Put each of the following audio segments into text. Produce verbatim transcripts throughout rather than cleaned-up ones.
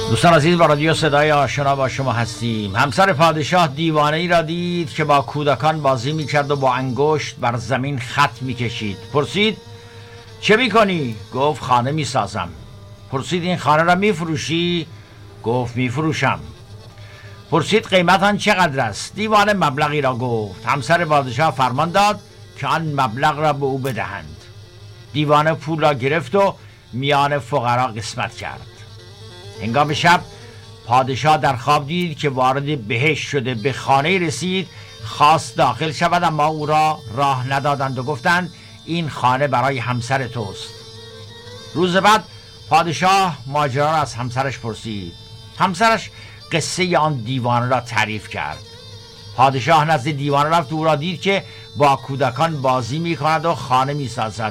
دوستان عزیز، با رادیو صدای آشنا با شما هستیم. همسر پادشاه دیوانه ای را دید که با کودکان بازی میکرد و با انگشت بر زمین خط میکشید. پرسید چه میکنی؟ گفت خانه میسازم. پرسید این خانه را میفروشی؟ گفت میفروشم. پرسید قیمت آن چقدر است؟ دیوانه مبلغی را گفت. همسر پادشاه فرمان داد که آن مبلغ را به او بدهند. دیوانه پول را گرفت و میان فقرا قسمت کرد. هنگام شب پادشاه در خواب دید که وارد بهشت شده. به خانه رسید، خواست داخل شود اما او را راه ندادند و گفتند این خانه برای همسر توست. روز بعد پادشاه ماجرا را از همسرش پرسید. همسرش قصه آن دیوانه را تعریف کرد. پادشاه نزد دیوانه رفت و او را دید که با کودکان بازی می کند و خانه می سازد.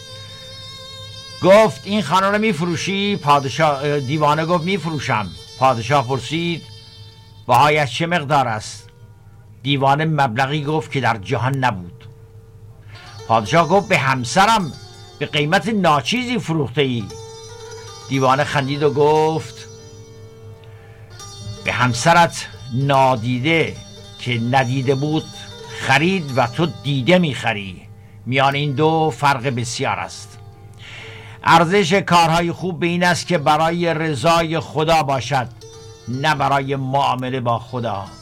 گفت این خانه را می فروشی؟ پادشاه دیوانه گفت می فروشم. پادشاه پرسید بهایش چه مقدار است؟ دیوانه مبلغی گفت که در جهان نبود. پادشاه گفت به همسرم به قیمت ناچیزی فروخته ای. دیوانه خندید و گفت به همسرت نادیده که ندیده بود خرید و تو دیده می خری. میان این دو فرق بسیار است. ارزش کارهای خوب به این است که برای رضای خدا باشد، نه برای معامله با خدا.